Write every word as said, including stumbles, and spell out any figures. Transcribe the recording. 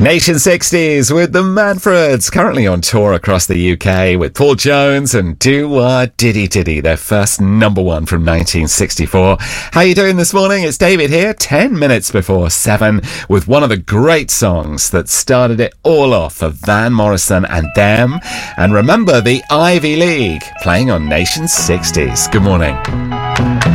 Nation sixties with the Manfreds, currently on tour across the U K with Paul Jones and Do Wah Diddy Diddy, their first number one from nineteen sixty-four. How you doing this morning? It's David here, ten minutes before seven, with one of the great songs that started it all off for Van Morrison and Them. And remember the Ivy League playing on Nation sixties. Good morning.